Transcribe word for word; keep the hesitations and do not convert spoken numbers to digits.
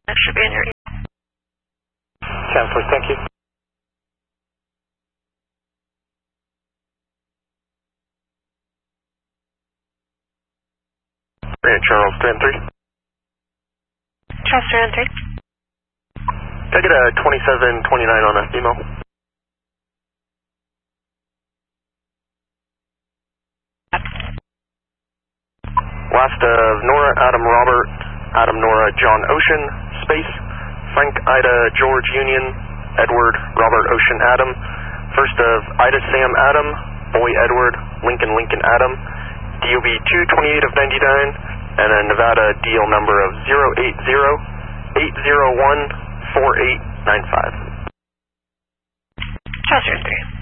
That should be in your email. Chancellor, thank you. Charles, three and three. Charles, three and three. Can I get a twenty-seven twenty-nine on an email? Last of Nora, Adam, Robert, Adam, Nora, John, Ocean, space, Frank, Ida, George, Union, Edward, Robert, Ocean, Adam. First of Ida, Sam, Adam, Boy, Edward, Lincoln, Lincoln, Adam. D O B two twenty-eight of ninety-nine, and a Nevada deal number of zero eight zero eight zero one four eight nine five. Charles, three and three.